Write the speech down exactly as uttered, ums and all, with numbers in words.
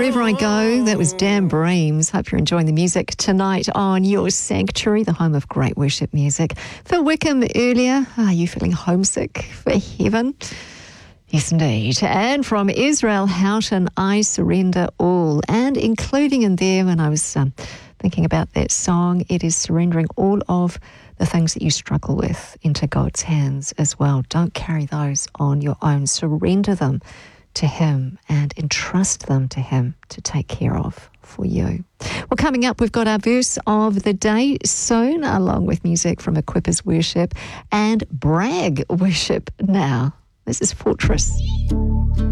Wherever I Go, that was Dan Breams. Hope you're enjoying the music tonight on Your Sanctuary, the home of great worship music. Phil Wickham earlier, are you feeling homesick for heaven? Yes, indeed. And from Israel Houghton, I Surrender All. And including in there, when I was um, thinking about that song, it is surrendering all of the things that you struggle with into God's hands as well. Don't carry those on your own. Surrender them to Him and entrust them to Him to take care of for you. Well, coming up, we've got our verse of the day soon, along with music from Equippers Worship and Bragg Worship now. This is Fortress.